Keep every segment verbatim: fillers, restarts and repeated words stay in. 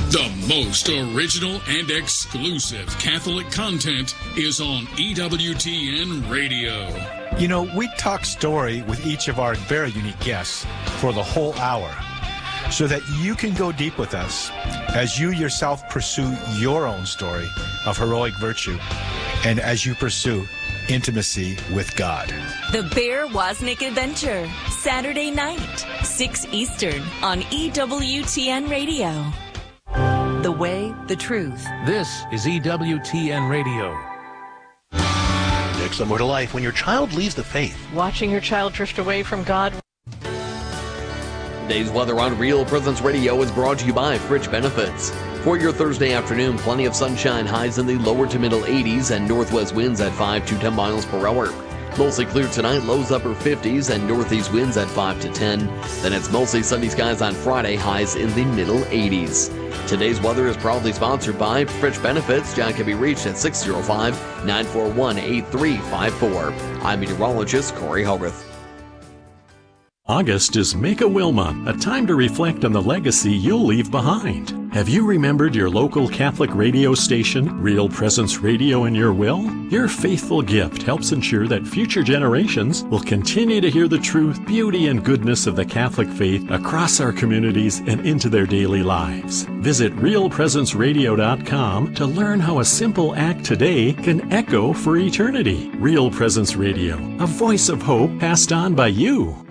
The most original and exclusive Catholic content is on E W T N Radio. You know, we talk story with each of our very unique guests for the whole hour so that you can go deep with us as you yourself pursue your own story of heroic virtue and as you pursue intimacy with God. The Bear Wozniak Adventure, Saturday night, six Eastern on E W T N Radio. The way, the truth. This is E W T N Radio. Next on More to Life, when your child leaves the faith. Watching your child drift away from God. Today's weather on Real Presence Radio is brought to you by Fritch Benefits. For your Thursday afternoon, plenty of sunshine, highs in the lower to middle eighties and northwest winds at five to ten miles per hour. Mostly clear tonight, lows upper fifties and northeast winds at five to ten. Then it's mostly sunny skies on Friday, highs in the middle eighties. Today's weather is proudly sponsored by Fritch Benefits. John can be reached at six oh five, nine four one, eight three five four. I'm meteorologist Corey Hogarth. August is Make a Will Month, a time to reflect on the legacy you'll leave behind. Have you remembered your local Catholic radio station, Real Presence Radio, in your will? Your faithful gift helps ensure that future generations will continue to hear the truth, beauty, and goodness of the Catholic faith across our communities and into their daily lives. Visit real presence radio dot com to learn how a simple act today can echo for eternity. Real Presence Radio, a voice of hope passed on by you.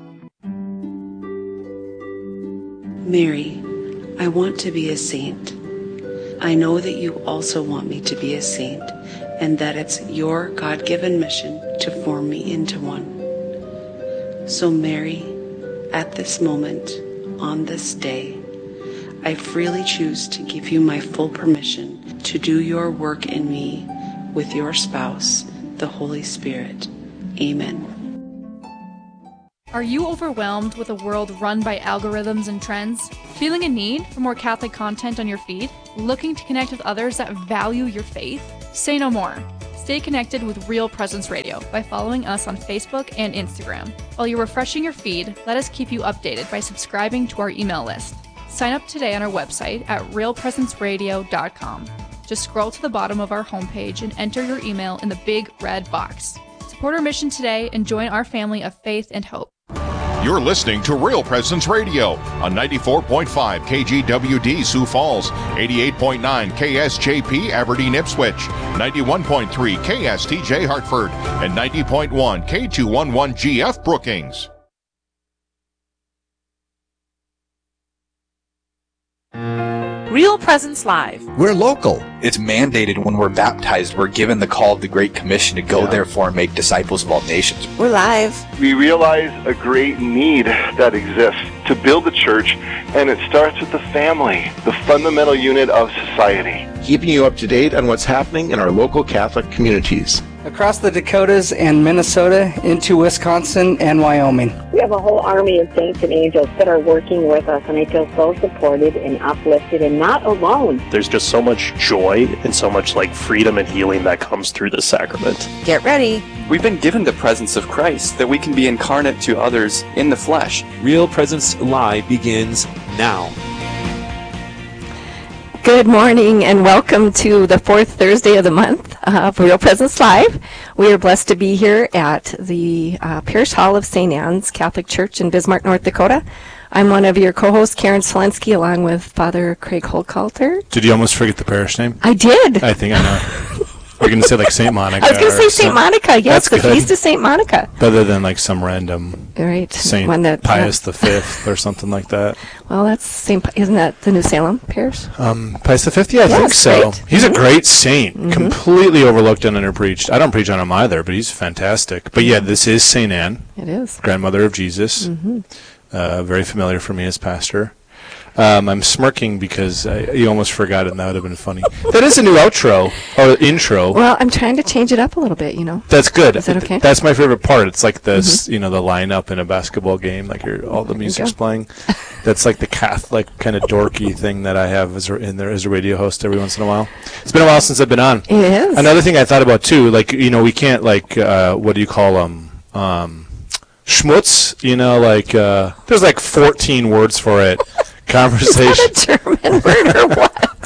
Mary, I want to be a saint. I know that you also want me to be a saint, and that it's your God-given mission to form me into one. So Mary, at this moment, on this day, I freely choose to give you my full permission to do your work in me with your spouse, the Holy Spirit. Amen. Are you overwhelmed with a world run by algorithms and trends? Feeling a need for more Catholic content on your feed? Looking to connect with others that value your faith? Say no more. Stay connected with Real Presence Radio by following us on Facebook and Instagram. While you're refreshing your feed, let us keep you updated by subscribing to our email list. Sign up today on our website at real presence radio dot com. Just scroll to the bottom of our homepage and enter your email in the big red box. Support our mission today and join our family of faith and hope. You're listening to Real Presence Radio on ninety-four point five K G W D Sioux Falls, eighty-eight point nine K S J P Aberdeen Ipswich, ninety-one point three K S T J Hartford, and ninety point one K two eleven G F Brookings. Real Presence Live. We're local. It's mandated when we're baptized. We're given the call of the Great Commission to go, yeah. Therefore, and make disciples of all nations. We're live. We realize a great need that exists to build a church, and it starts with the family, the fundamental unit of society. Keeping you up to date on what's happening in our local Catholic communities. Across the Dakotas and Minnesota into Wisconsin and Wyoming. We have a whole army of saints and angels that are working with us, and I feel so supported and uplifted and not alone. There's just so much joy and so much like freedom and healing that comes through this sacrament. Get ready. We've been given the presence of Christ that we can be incarnate to others in the flesh. Real Presence Live begins now. Good morning and welcome to the fourth Thursday of the month of Real Presence Live. We are blessed to be here at the uh, Parish Hall of Saint Anne's Catholic Church in Bismarck, North Dakota. I'm one of your co-hosts, Karen Selensky, along with Father Craig Holkalter. Did you almost forget the parish name? I did. I think I know. We're going to say like Saint Monica. I was going to say Saint some, Monica. Yes, the good. Feast of Saint Monica. Better than like some random right. Saint One that, Pius the Fifth or something like that. Well, that's Saint. Isn't that the New Salem parish? Um, Pius the Fifth. Yeah, I yes, think so. Right. He's mm-hmm. a great saint. Mm-hmm. Completely overlooked and underpreached. I don't preach on him either, but he's fantastic. But yeah, this is Saint Anne. It is. Grandmother of Jesus. Mm-hmm. Uh, very familiar for me as pastor. Um, I'm smirking because I, you almost forgot it, and that would have been funny. That is a new outro, or intro. Well, I'm trying to change it up a little bit, you know. That's good. Is that okay? That's my favorite part. It's like this, mm-hmm. you know, the lineup in a basketball game, like you're, all the music's playing. That's like the Catholic kind of dorky thing that I have as a, in there as a radio host every once in a while. It's been a while since I've been on. It is. Another thing I thought about, too, like, you know, we can't, like, uh, what do you call them? Um, schmutz, you know, like, uh, there's like fourteen words for it. Conversation. Is that a German word or what?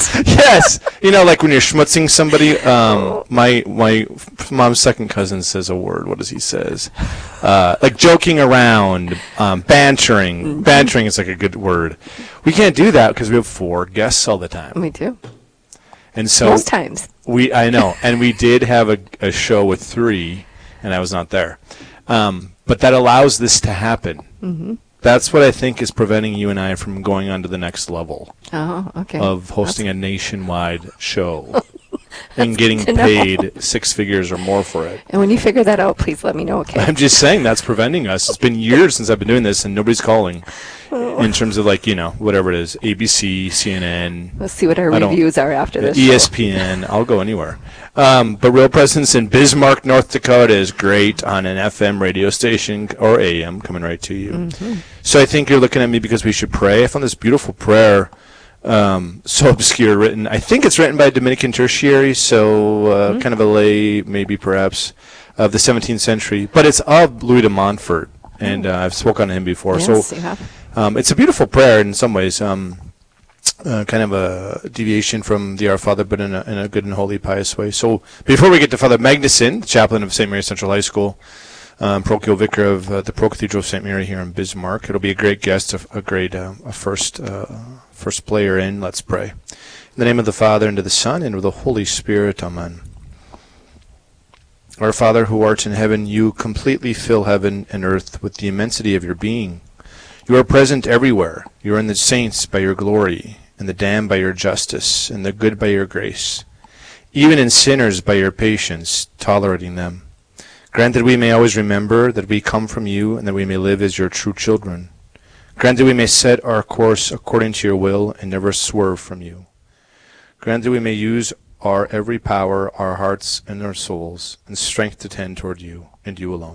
Yes, you know, like when you're schmutzing somebody. Um, my my mom's second cousin says a word. What does he says? Uh, like joking around, um, bantering. Mm-hmm. Bantering is like a good word. We can't do that because we have four guests all the time. We do. And so most times we, I know, and we did have a, a show with three, and I was not there. Um, but that allows this to happen. Mm-hmm. That's what I think is preventing you and I from going on to the next level. Oh, okay. Of hosting That's... a nationwide show and getting paid six figures or more for it. And when you figure that out, please let me know, okay? I'm just saying that's preventing us. It's been years since I've been doing this, and nobody's calling. Oh. In terms of, like, you know, whatever it is, A B C, C N N. Let's see what our reviews are after this. E S P N. I'll go anywhere. Um, but Real Presence in Bismarck, North Dakota is great on an F M radio station or A M coming right to you. Mm-hmm. So I think you're looking at me because we should pray. I found this beautiful prayer, um, so obscure, written. I think it's written by a Dominican tertiary, so uh, mm-hmm. kind of a lay, maybe perhaps, of the seventeenth century. But it's of Louis de Montfort, and uh, I've spoken on him before. Yes, so you have. Um, it's a beautiful prayer in some ways. Um, Uh, kind of a deviation from the Our Father, but in a, in a good and holy, pious way. So before we get to Father Magnuson, chaplain of Saint Mary Central High School, um, parochial vicar of uh, the Pro Cathedral of Saint Mary here in Bismarck, it'll be a great guest, a, a great uh, a first uh, first player in. Let's pray. In the name of the Father, and of the Son, and of the Holy Spirit. Amen. Our Father, who art in heaven, you completely fill heaven and earth with the immensity of your being. You are present everywhere. You are in the saints by your glory, and the damned by your justice, and the good by your grace, even in sinners by your patience, tolerating them. Grant that we may always remember that we come from you, and that we may live as your true children. Grant that we may set our course according to your will, and never swerve from you. Grant that we may use our every power, our hearts and our souls, and strength to tend toward you, and you alone.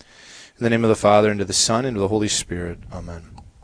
In the name of the Father, and of the Son, and of the Holy Spirit. Amen.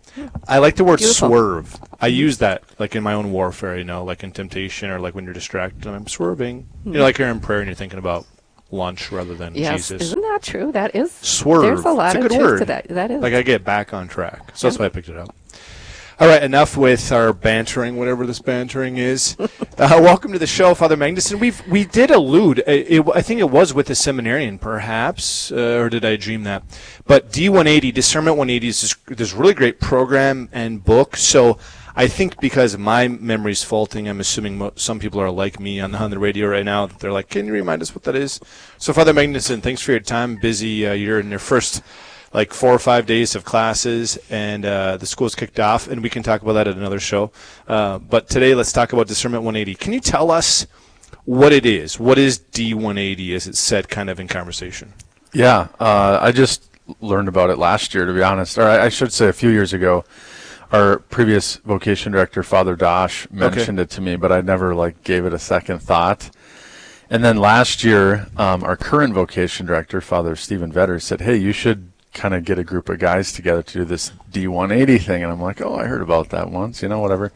I like the word Beautiful. swerve. I use that like in my own warfare, you know, like in temptation or like when you're distracted and I'm swerving. Mm-hmm. You know, like you're in prayer and you're thinking about lunch rather than yes. Jesus. Isn't that true? That is. Swerve. There's a lot it's a of good truth word. to that. That is. Like I get back on track. So yeah. That's why I picked it up. All right, enough with our bantering, whatever this bantering is. uh, welcome to the show, Father Magnuson. We we did allude, it, it, I think it was with the seminarian, perhaps, uh, or did I dream that? But D one eighty, Discernment one eighty, is this, this really great program and book. So I think because my memory's faulting, I'm assuming mo- some people are like me on the, on the radio right now. That they're like, can you remind us what that is? So, Father Magnuson, thanks for your time. Busy, uh, you're in your first like four or five days of classes, and uh, the school's kicked off, and we can talk about that at another show. Uh, but today, let's talk about Discernment one eighty. Can you tell us what it is? What is D one eighty, as it's said kind of in conversation? Yeah, uh, I just learned about it last year, to be honest, or I, I should say a few years ago. Our previous vocation director, Father Dosh, mentioned okay. it to me, but I never like gave it a second thought. And then last year, um, our current vocation director, Father Stephen Vetter, said, hey, you should kind of get a group of guys together to do this D one eighty thing. And I'm like, oh, I heard about that once, you know, whatever.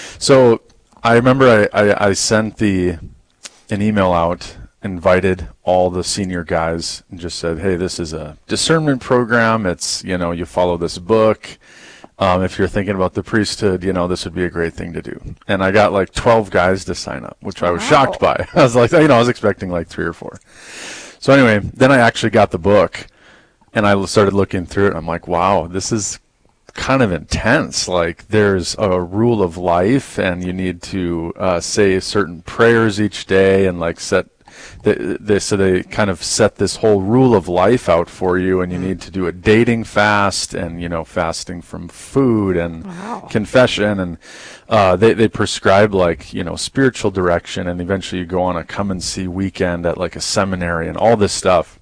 So I remember I, I, I sent the an email out, invited all the senior guys, and just said, hey, this is a discernment program. It's, you know, you follow this book. Um, if you're thinking about the priesthood, you know, this would be a great thing to do. And I got like twelve guys to sign up, which I was wow. shocked by. I was like, you know, I was expecting like three or four. So anyway, then I actually got the book. And I started looking through it, and I'm like, wow, this is kind of intense. Like, there's a rule of life, and you need to uh, say certain prayers each day, and, like, set the, the, so they kind of set this whole rule of life out for you, and you need to do a dating fast, and, you know, fasting from food, and wow. confession, and uh, they, they prescribe, like, you know, spiritual direction, and eventually you go on a come-and-see weekend at, like, a seminary, and all this stuff.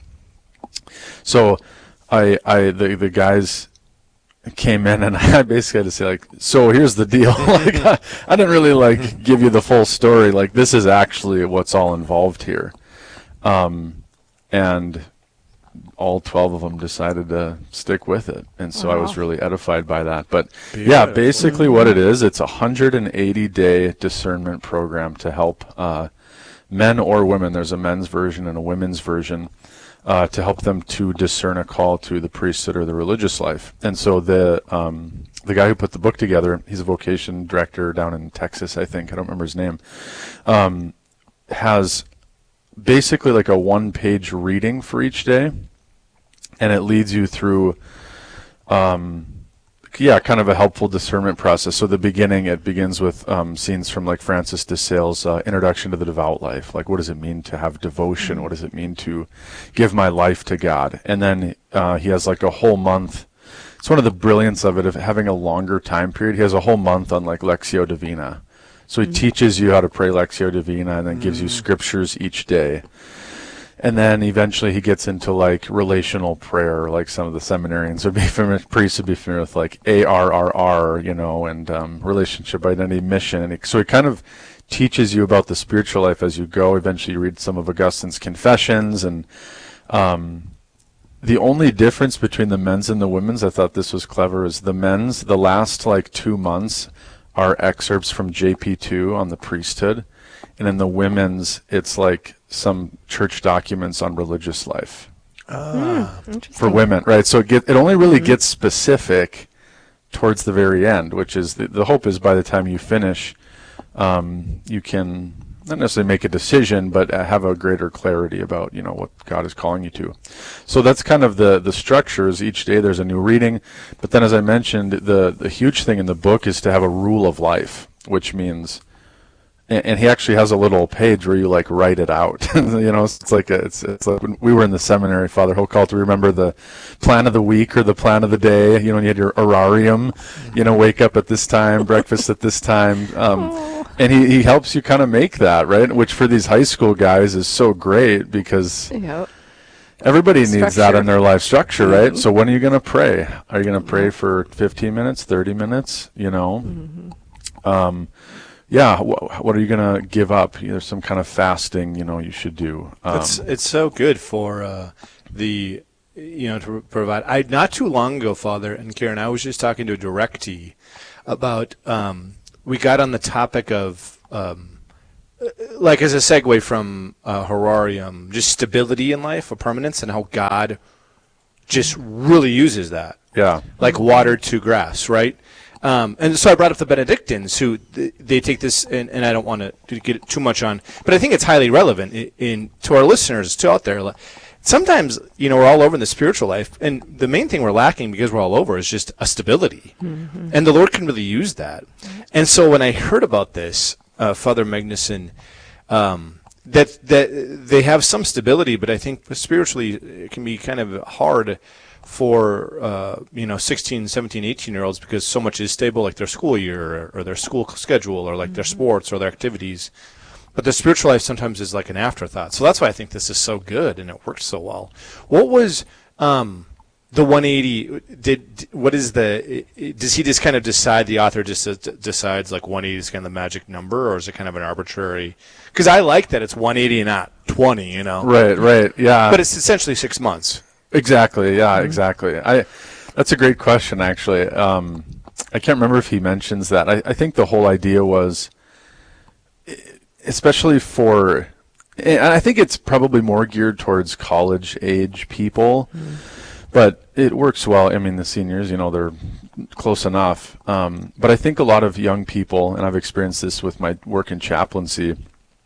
So I, I, the, the guys came in, and I basically had to say, like, so here's the deal. like, I, I didn't really, like, give you the full story. Like, this is actually what's all involved here. Um, and all twelve of them decided to stick with it. And so wow. I was really edified by that. But, Beautiful. yeah, basically what it is, it's a one hundred eighty day discernment program to help uh, men or women. There's a men's version and a women's version. uh, to help them to discern a call to the priesthood or the religious life. And so the um, the guy who put the book together, he's a vocation director down in Texas, I think. I don't remember his name. Um, has basically like a one-page reading for each day, and it leads you through, um, yeah, kind of a helpful discernment process. So the beginning, it begins with um, scenes from like Francis de Sales' uh, Introduction to the Devout Life. Like, what does it mean to have devotion? What does it mean to give my life to God? And then uh, he has like a whole month. It's one of the brilliance of it, of having a longer time period. He has a whole month on like Lectio Divina. So he mm-hmm. teaches you how to pray Lectio Divina, and then mm-hmm. gives you scriptures each day. And then eventually he gets into like relational prayer, like some of the seminarians would be familiar, priests would be familiar with, like A R R R, you know, and um, relationship, identity, mission. And he, so he kind of teaches you about the spiritual life as you go. Eventually you read some of Augustine's Confessions. And um, the only difference between the men's and the women's, I thought this was clever, is the men's, the last like two months are excerpts from J P two on the priesthood. And in the women's, it's like some church documents on religious life ah. mm, for women, right? So it, get, it only really mm-hmm. gets specific towards the very end, which is the, the hope is by the time you finish, um, you can not necessarily make a decision, but have a greater clarity about, you know, what God is calling you to. So that's kind of the the structures. Each day there's a new reading, but then as I mentioned, the the huge thing in the book is to have a rule of life, which means, and, and he actually has a little page where you like write it out. You know, it's like a, it's it's like when we were in the seminary, Father Holt called to remember the plan of the week or the plan of the day. You know, and you had your horarium. You know, wake up at this time, breakfast at this time. Um, And he, he helps you kind of make that, right? Which for these high school guys is so great because yep. everybody structure. needs that in their life structure, right? Mm-hmm. So when are you going to pray? Are you going to pray for fifteen minutes, thirty minutes, you know? Mm-hmm. Um, yeah, wh- what are you going to give up? There's some kind of fasting, you know, you should do. Um, it's, it's so good for uh, the, you know, to provide. I Not too long ago, Father and Karen, I was just talking to a directee about... Um, we got on the topic of, um, like as a segue from uh, Horarium, just stability in life, a permanence, and how God just really uses that. Yeah. Like water to grass, right? Um, and so I brought up the Benedictines, who th- they take this, and, and I don't want to get too much on, but I think it's highly relevant in, in to our listeners to out there. Sometimes, you know, we're all over in the spiritual life, and the main thing we're lacking because we're all over is just a stability. Mm-hmm. And the Lord can really use that. And so when I heard about this, uh, Father Magnuson, um, that that they have some stability, but I think spiritually it can be kind of hard for, uh, you know, sixteen, seventeen, eighteen-year-olds because so much is stable, like their school year or, or their school schedule or like mm-hmm. their sports or their activities. But the spiritual life sometimes is like an afterthought. So that's why I think this is so good and it works so well. What was um, the one eighty? Did what is the? Does he just kind of decide? The author just uh, decides like one eighty is kind of the magic number, or is it kind of an arbitrary? Because I like that it's one eighty and not twenty. You know. Right. Right. Yeah. But it's essentially six months. Exactly. Yeah. Mm-hmm. Exactly. I. That's a great question, actually. Um, I can't remember if he mentions that. I, I think the whole idea was, especially for, and I think it's probably more geared towards college age people, mm. but it works well. I mean, the seniors, you know, they're close enough. Um, but I think a lot of young people, and I've experienced this with my work in chaplaincy,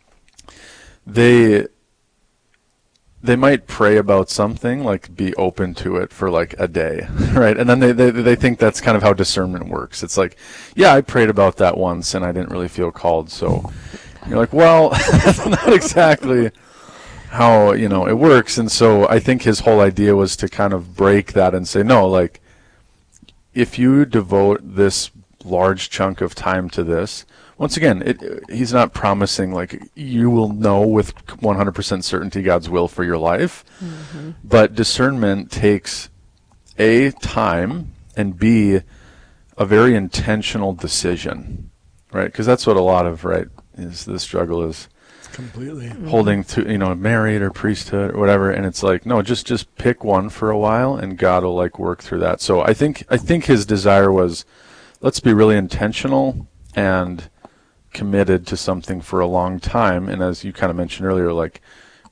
they they might pray about something, like be open to it for like a day, right? And then they, they they think that's kind of how discernment works. It's like, yeah, I prayed about that once and I didn't really feel called, so you're like, well, that's not exactly how, you know, it works. And so I think his whole idea was to kind of break that and say, no, like, if you devote this large chunk of time to this, once again, it, he's not promising, like, you will know with one hundred percent certainty God's will for your life. Mm-hmm. But discernment takes, A, time, and B, a very intentional decision, right? Because that's what a lot of, right, is the struggle is completely holding to, you know, married or priesthood or whatever, and it's like, no, just just pick one for a while and God will like work through that. So I think I think his desire was, let's be really intentional and committed to something for a long time, and as you kind of mentioned earlier, like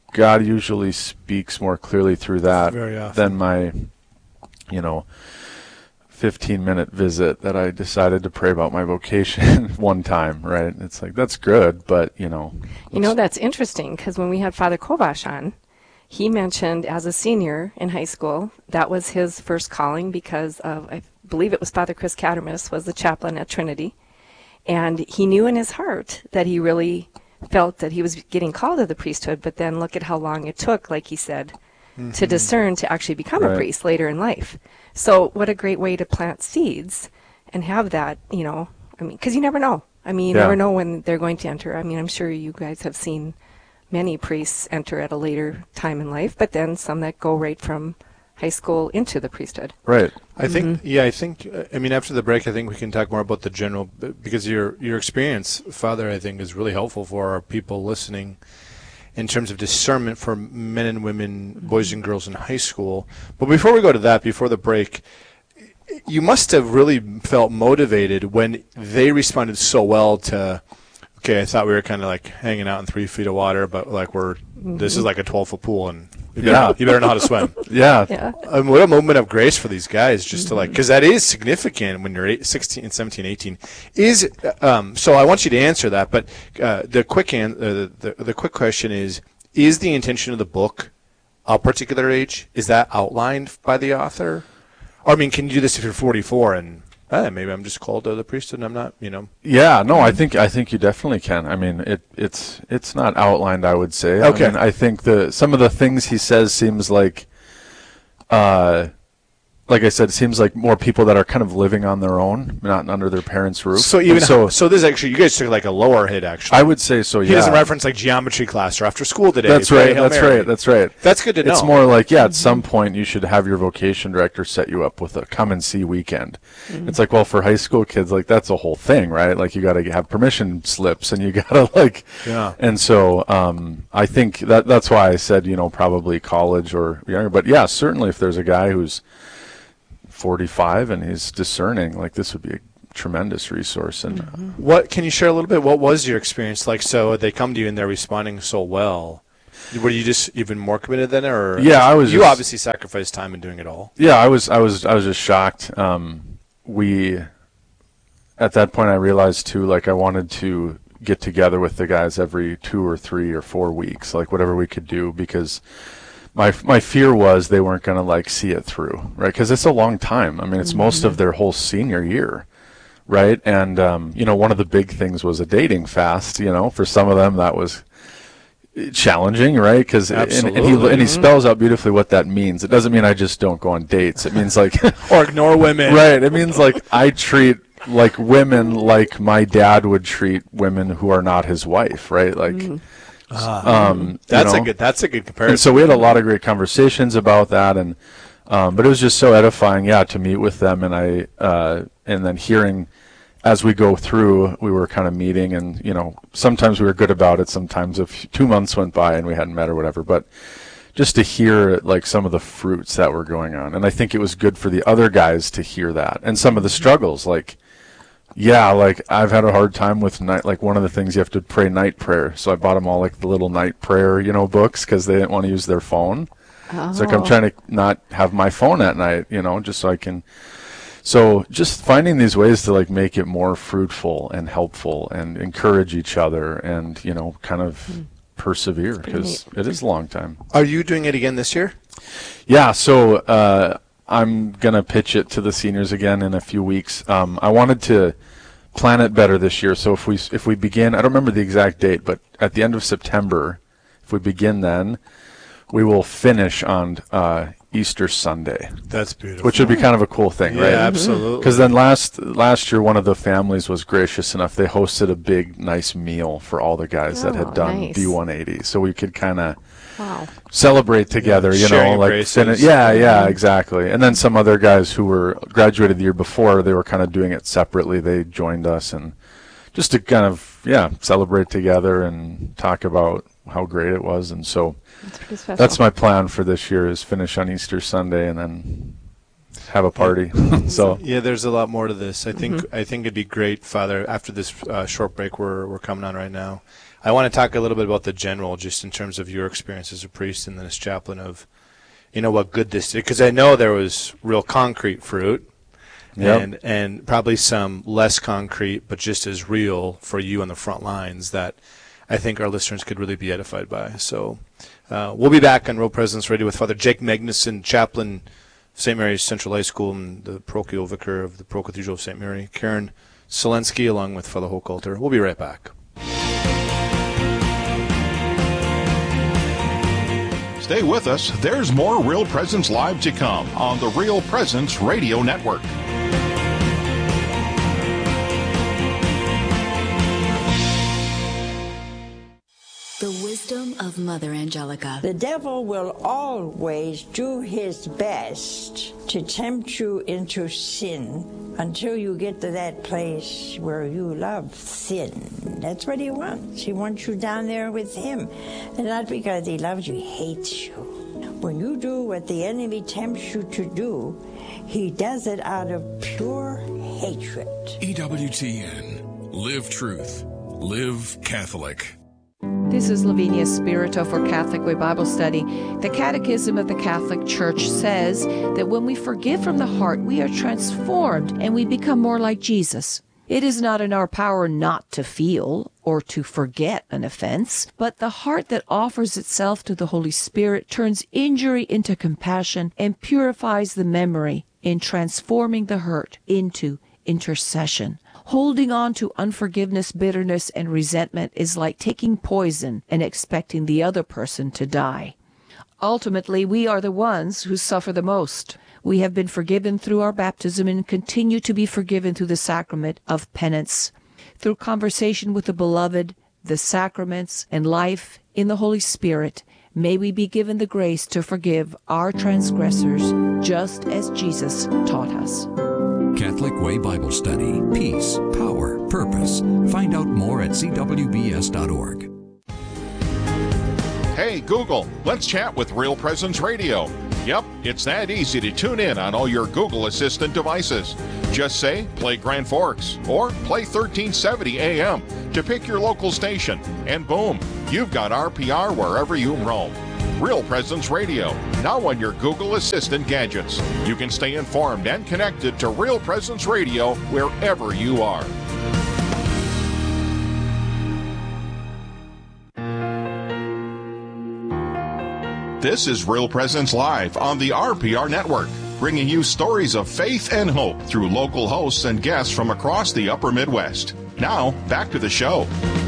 God usually speaks more clearly through that Very often. than my, you know, fifteen minute visit that I decided to pray about my vocation one time, right? It's like, that's good, but, you know. You know, that's interesting, because when we had Father Kovash on, he mentioned as a senior in high school, that was his first calling because of, I believe it was Father Chris Cattermas was the chaplain at Trinity. And he knew in his heart that he really felt that he was getting called to the priesthood, but then look at how long it took, like he said, mm-hmm. to discern to actually become right. a priest later in life. So what a great way to plant seeds and have that, you know, I mean, because you never know. I mean, you yeah. never know when they're going to enter. I mean, I'm sure you guys have seen many priests enter at a later time in life, but then some that go right from high school into the priesthood. Right. I mm-hmm. think, yeah, I think, uh, I mean, after the break, I think we can talk more about the general, because your your experience, Father, I think is really helpful for our people listening in terms of discernment for men and women, mm-hmm. boys and girls in high school. But before we go to that, before the break, you must have really felt motivated when they responded so well to, okay, I thought we were kind of like hanging out in three feet of water, but like we're, mm-hmm. this is like a twelve foot pool and you better, yeah. you better know how to swim. yeah. yeah. Um, what a moment of grace for these guys just mm-hmm. to like, because that is significant when you're eight, sixteen, seventeen, eighteen. Is, um, so I want you to answer that, but uh, the quick an, uh, the, the, the quick question is, is the intention of the book a particular age? Is that outlined by the author? Or, I mean, can you do this if you're forty-four and eh, maybe I'm just called to the priesthood and I'm not, you know? Yeah, no, I think I think you definitely can. I mean, it it's it's not outlined, I would say. Okay. I mean, I think the some of the things he says seems like, uh, like I said, it seems like more people that are kind of living on their own, not under their parents' roof. So even so, so this is actually, you guys took like a lower hit, actually. I would say so. Yeah. He doesn't reference like geometry class or after school today. That's right. That's Mary. right. That's right. That's good to know. It's more like, yeah, at some point you should have your vocation director set you up with a come and see weekend. Mm-hmm. It's like, well, for high school kids, like that's a whole thing, right? Like you got to have permission slips and you got to like, yeah. And so um, I think that that's why I said, you know, probably college or younger. But yeah, certainly if there's a guy who's forty-five and he's discerning, like this would be a tremendous resource. And mm-hmm. what can you share a little bit? What was your experience like? So they come to you and they're responding so well. Were you just even more committed than, or yeah, I was. You just, obviously sacrificed time in doing it all. Yeah, I was. I was. I was just shocked. Um, we, at that point, I realized too, like I wanted to get together with the guys every two or three or four weeks, like whatever we could do, because my my fear was they weren't going to like see it through, right? Because it's a long time. I mean, it's mm-hmm. most of their whole senior year, right? And um, you know, one of the big things was a dating fast. You know, for some of them that was challenging, right? Because and, and he and he spells out beautifully what that means. It doesn't mean I just don't go on dates. It means like or ignore women, right? It means like I treat like women like my dad would treat women who are not his wife, right? Like. Mm. Uh, um, that's you know, a good. That's a good comparison. And so we had a lot of great conversations about that, and um, but it was just so edifying, yeah, to meet with them, and I uh, and then hearing as we go through, we were kind of meeting, and you know, sometimes we were good about it. Sometimes if two months went by and we hadn't met or whatever, but just to hear like some of the fruits that were going on, and I think it was good for the other guys to hear that, and some of the struggles, like. Yeah, like I've had a hard time with night. Like one of the things you have to pray night prayer. So I bought them all like the little night prayer, you know, books because they didn't want to use their phone. Oh. So like I'm trying to not have my phone at night, you know, just so I can. So just finding these ways to like make it more fruitful and helpful and encourage each other and you know kind of mm. persevere because it is a long time. Are you doing it again this year? Yeah. So. Uh, I'm going to pitch it to the seniors again in a few weeks. Um, I wanted to plan it better this year. So if we if we begin, I don't remember the exact date, but at the end of September, if we begin then, we will finish on uh, Easter Sunday. That's beautiful. Which would be kind of a cool thing, yeah, right? Yeah, absolutely. Because then last last year, one of the families was gracious enough. They hosted a big, nice meal for all the guys oh, that had done nice. B one eighty. So we could kind of wow. celebrate together, yeah, you know, like fin- yeah, yeah, exactly. And then some other guys who were graduated the year before, they were kind of doing it separately. They joined us and just to kind of yeah celebrate together and talk about how great it was. And so that's, that's my plan for this year is finish on Easter Sunday and then have a party. So yeah, there's a lot more to this. I think Mm-hmm. I think it'd be great, Father, after this uh, short break we're we're coming on right now. I want to talk a little bit about the general, just in terms of your experience as a priest and then as chaplain, of, you know, what good this did. Because I know there was real concrete fruit, Yep. and and probably some less concrete, but just as real for you on the front lines that I think our listeners could really be edified by. So uh, we'll be back on Real Presence Radio with Father Jake Magnuson, chaplain, Saint Mary's Central High School, and the parochial vicar of the Pro-Cathedral of Saint Mary, Karen Selensky, along with Father Hochhalter. We'll be right back. Stay with us. There's more Real Presence Live to come on the Real Presence Radio Network. The wisdom of Mother Angelica. The devil will always do his best to tempt you into sin until you get to that place where you love sin. That's what he wants. He wants you down there with him. And not because he loves you, he hates you. When you do what the enemy tempts you to do, he does it out of pure hatred. E W T N. Live truth. Live Catholic. This is Lavinia Spirito for Catholic Way Bible Study. The Catechism of the Catholic Church says that when we forgive from the heart, we are transformed and we become more like Jesus. It is not in our power not to feel or to forget an offense, but the heart that offers itself to the Holy Spirit turns injury into compassion and purifies the memory in transforming the hurt into intercession. Holding on to unforgiveness, bitterness, and resentment is like taking poison and expecting the other person to die. Ultimately, we are the ones who suffer the most. We have been forgiven through our baptism and continue to be forgiven through the sacrament of penance. Through conversation with the beloved, the sacraments, and life in the Holy Spirit, may we be given the grace to forgive our transgressors, just as Jesus taught us. Catholic Way Bible Study. Peace, power, purpose. Find out more at c w b s dot org. Hey, Google, let's chat with Real Presence Radio. Yep, it's that easy to tune in on all your Google Assistant devices. Just say, play Grand Forks, or play thirteen seventy A M to pick your local station, and boom, you've got R P R wherever you roam. Real Presence Radio, now on your Google Assistant gadgets. You can stay informed and connected to Real Presence Radio wherever you are. This is Real Presence Live on the R P R Network, bringing you stories of faith and hope through local hosts and guests from across the upper Midwest. Now, back to the show.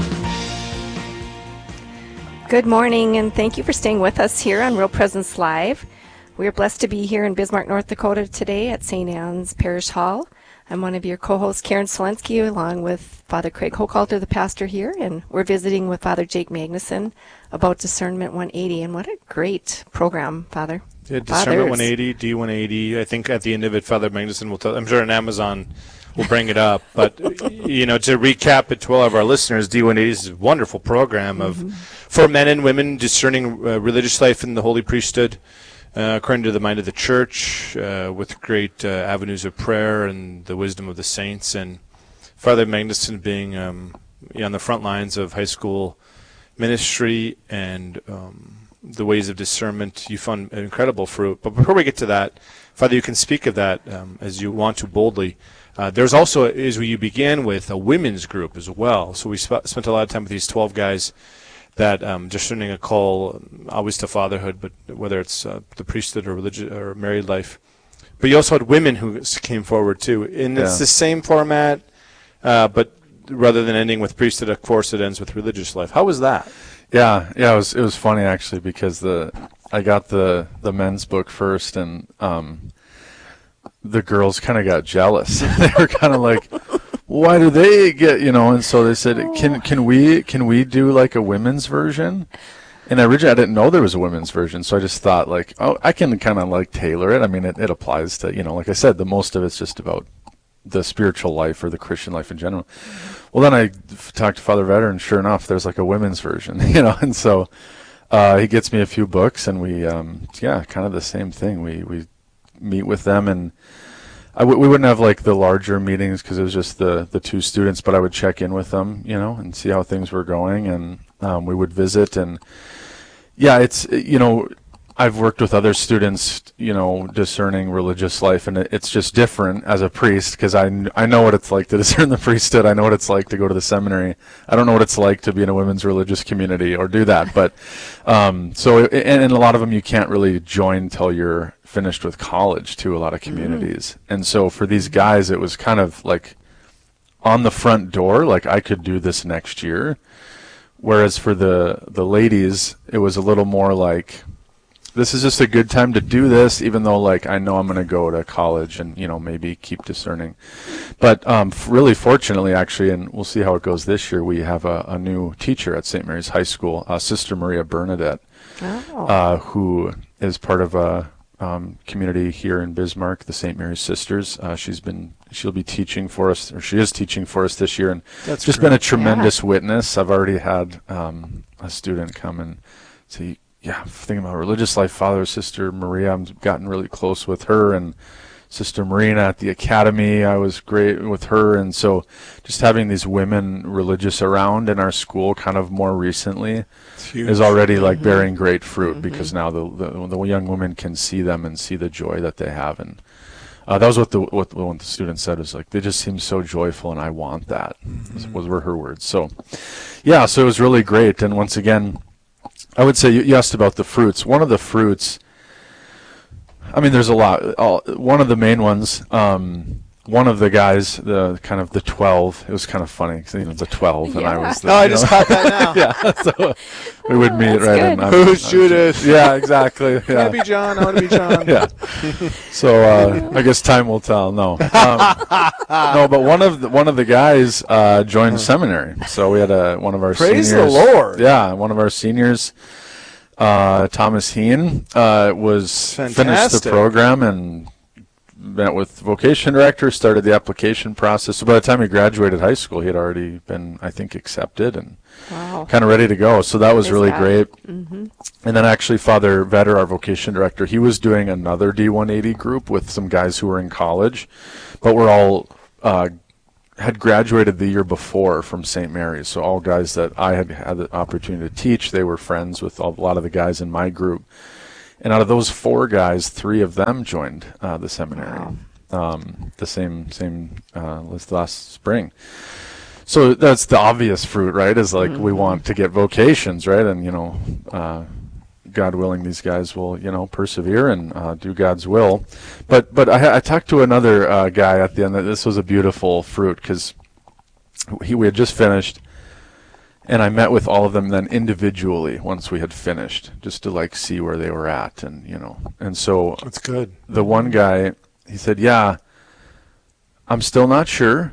Good morning, and thank you for staying with us here on Real Presence Live. We are blessed to be here in Bismarck, North Dakota today at Saint Anne's Parish Hall. I'm one of your co-hosts, Karen Selensky, along with Father Craig Hochhalter, the pastor here, and we're visiting with Father Jake Magnuson about Discernment one eighty, and what a great program, Father. Yeah, Discernment one eighty, D one eighty. I think at the end of it, Father Magnuson will tell, I'm sure on Amazon will bring it up, but, you know, to recap it to all of our listeners, D one eighty is a wonderful program of mm-hmm. for men and women discerning uh, religious life in the Holy Priesthood, uh, according to the mind of the Church, uh, with great uh, avenues of prayer and the wisdom of the saints. And Father Magnuson being um, on the front lines of high school ministry and um, the ways of discernment, you found incredible fruit. But before we get to that, Father, you can speak of that um, as you want to boldly. Uh, there's also, as you began with, a women's group as well. So we sp- spent a lot of time with these twelve guys that um, discerning a call, always to fatherhood, but whether it's uh, the priesthood or religious or married life. But you also had women who came forward too, and yeah. it's the same format, uh, but rather than ending with priesthood, of course, it ends with religious life. How was that? Yeah, yeah, it was it was funny actually, because the I got the the men's book first, and um, the girls kind of got jealous. They were kind of like, why do they get, you know? And so they said, can can we can we do like a women's version? And originally I didn't know there was a women's version, so I just thought like, oh, I can kind of like tailor it. I mean, it, it applies to, you know, like I said, the most of it's just about the spiritual life or the Christian life in general. Well, then I f- talked to Father Vetter, and sure enough, there's like a women's version, you know. And so uh, he gets me a few books, and we, um, yeah, kind of the same thing. We we meet with them, and I w- we wouldn't have like the larger meetings because it was just the, the two students, but I would check in with them, you know, and see how things were going, and um, we would visit. And yeah, it's, you know, I've worked with other students, you know, discerning religious life, and it, it's just different as a priest because I, I know what it's like to discern the priesthood. I know what it's like to go to the seminary. I don't know what it's like to be in a women's religious community or do that. But um, so, and, and a lot of them you can't really join till you're finished with college too, a lot of communities. Mm-hmm. And so for these guys, it was kind of like on the front door, like I could do this next year. Whereas for the, the ladies, it was a little more like, this is just a good time to do this, even though, like, I know I'm going to go to college and, you know, maybe keep discerning. But um, f- really fortunately, actually, and we'll see how it goes this year, we have a, a new teacher at Saint Mary's High School, uh, Sister Maria Bernadette, oh. uh, who is part of a um, community here in Bismarck, the Saint Mary's Sisters. Uh, she's been, she'll be teaching for us, or she is teaching for us this year, and That's just great. been a tremendous Yeah. witness. I've already had um, a student come and say, yeah, thinking about religious life, Father, Sister Maria, I've gotten really close with her, and Sister Marina at the academy, I was great with her. And so just having these women religious around in our school kind of more recently is already like mm-hmm. bearing great fruit mm-hmm. because now the, the the young women can see them and see the joy that they have. And uh, that was what the what, what the student said, is like, they just seem so joyful and I want that, mm-hmm. was were her words. So yeah, so it was really great. And once again, I would say, you asked about the fruits. One of the fruits, I mean, there's a lot. All, one of the main ones, um, one of the guys, the kind of the twelve, it was kind of funny, because, you know, the twelve, and Yeah. I was the, Oh, I you just know, caught that now. yeah, so we would meet that's right good. in. I Who's was- I was- Judas? Yeah, exactly. Yeah. Can I be John? I want to be John. yeah. So uh, I guess time will tell. No, um, no, but one of the, one of the guys uh, joined seminary. So we had a one of our Praise the seniors. Lord. Yeah, one of our seniors, uh, Thomas Heen, uh, was finished the Fantastic. program and met with the vocation director, started the application process. So by the time he graduated high school, he had already been, I think, accepted and Wow. kind of ready to go. So that was Praise really God. great. Mm-hmm. And then actually Father Vetter, our vocation director, he was doing another D one eighty group with some guys who were in college, but were all uh, had graduated the year before from Saint Mary's. So all guys that I had had the opportunity to teach, they were friends with all, a lot of the guys in my group. And out of those four guys, three of them joined uh, the seminary, wow. um, the same same uh, last last spring. So that's the obvious fruit, right? Is like mm-hmm. we want to get vocations, right? And you know, uh, God willing, these guys will, you know, persevere and uh, do God's will. But but I, I talked to another uh, guy at the end. That this was a beautiful fruit because he we had just finished. And I met with all of them then individually once we had finished, just to like see where they were at, and you know, and so That's good. The one guy, he said, "Yeah, I'm still not sure,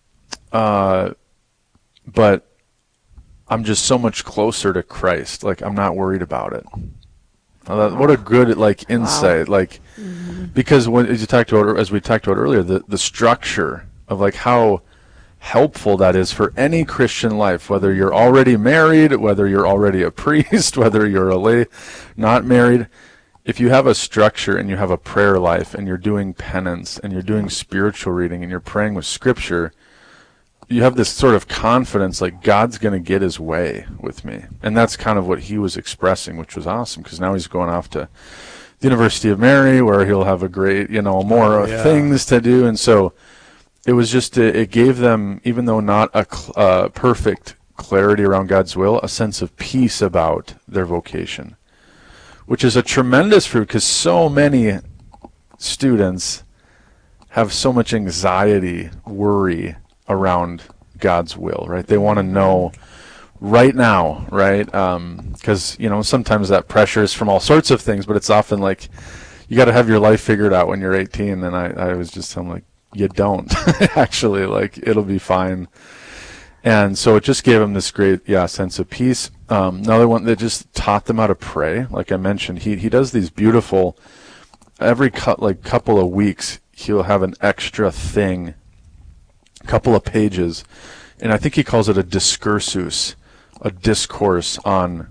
uh, but I'm just so much closer to Christ. Like I'm not worried about it." Now that, what a good like insight, wow. like mm-hmm. because when as you talked about as we talked about earlier, the the structure of like how helpful that is for any Christian life, whether you're already married, whether you're already a priest, whether you're a lay, not married. If you have a structure and you have a prayer life and you're doing penance and you're doing spiritual reading and you're praying with scripture, you have this sort of confidence like God's going to get his way with me. And that's kind of what he was expressing, which was awesome, because now he's going off to the University of Mary where he'll have a great, you know, more Oh, yeah. things to do. And so it was just, a, it gave them, even though not a cl- uh, perfect clarity around God's will, a sense of peace about their vocation, which is a tremendous fruit because so many students have so much anxiety, worry around God's will, right? They want to know right now, right? Because, um, you know, sometimes that pressure is from all sorts of things, but it's often like you got to have your life figured out when you're eighteen. And I, I was just telling like, you don't actually, like it'll be fine. And so it just gave them this great, yeah, sense of peace. Um, another one that just taught them how to pray. Like I mentioned, he he does these beautiful, every cut like couple of weeks, he'll have an extra thing, couple of pages, and I think he calls it a discursus, a discourse on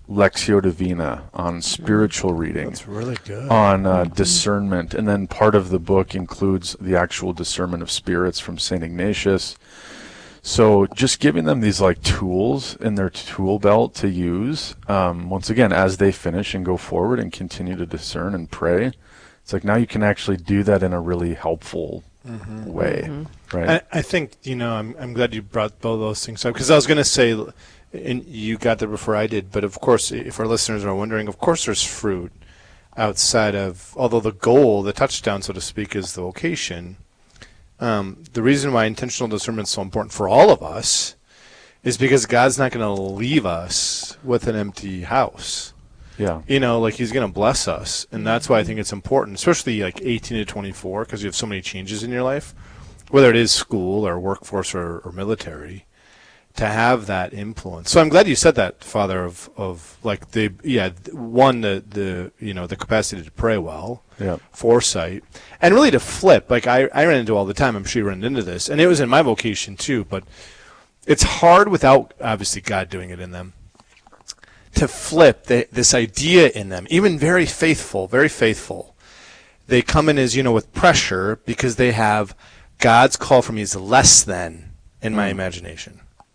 Lectio Divina, on spiritual reading. That's really good. On uh, discernment. And then part of the book includes the actual discernment of spirits from Saint Ignatius. So just giving them these like tools in their tool belt to use, um, once again, as they finish and go forward and continue to discern and pray. It's like now you can actually do that in a really helpful mm-hmm. way, mm-hmm. right? I, I think, you know, I'm I'm glad you brought both those things up, because I was going to say, and you got there before I did, but of course, if our listeners are wondering, of course there's fruit outside of, although the goal, the touchdown, so to speak, is the vocation. Um, the reason why intentional discernment is so important for all of us is because God's not going to leave us with an empty house. Yeah. You know, like he's going to bless us. And that's why I think it's important, especially like eighteen to twenty-four, because you have so many changes in your life, whether it is school or workforce or, or military, to have that influence. So I'm glad you said that, Father, of, of like the, yeah, one, the, the, you know, the capacity to pray well, yeah. foresight, and really to flip. Like I, I ran into all the time, I'm sure you ran into this, and it was in my vocation too, but it's hard without, obviously, God doing it in them, to flip the, this idea in them, even very faithful, very faithful. They come in as, you know, with pressure because they have God's call for me is less than in my mm. imagination.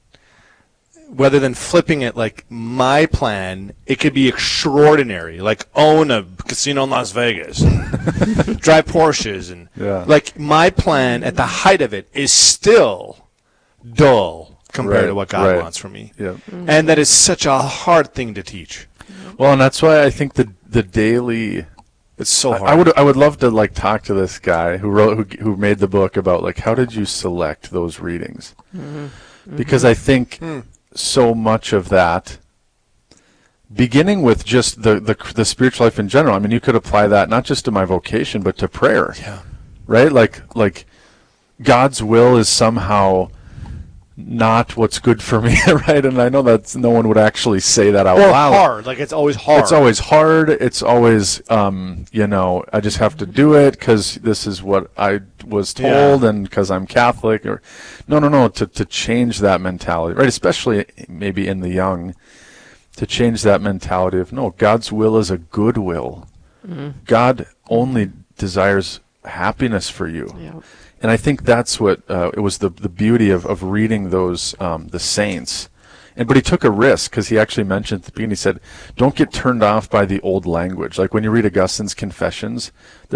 Rather than flipping it like my plan, it could be extraordinary, like own a casino in Las Vegas, drive Porsches, and yeah. like my plan at the height of it is still dull compared right, to what God right. wants from me. Yep. Mm-hmm. And that is such a hard thing to teach. Well, and that's why I think the the daily it's so hard. I, I would I would love to like talk to this guy who wrote who who made the book about like how did you select those readings? Mm-hmm. Mm-hmm. Because I think mm. so much of that, beginning with just the, the the spiritual life in general. I mean, you could apply that not just to my vocation, but to prayer. Yeah. Right? Like like God's will is somehow not what's good for me, right? And I know that no one would actually say that out or loud. hard, like it's always hard. It's always hard. It's always, um, you know, I just have to do it because this is what I was told yeah. and because I'm Catholic. Or no, no, no. To to change that mentality, right? Especially maybe in the young, to change that mentality of no, God's will is a good will. Mm-hmm. God only desires happiness for you. Yeah. And I think that's what uh, it was the the beauty of, of reading those um, the saints, and but he took a risk because he actually mentioned at the beginning. He said, "Don't get turned off by the old language." Like when you read Augustine's Confessions,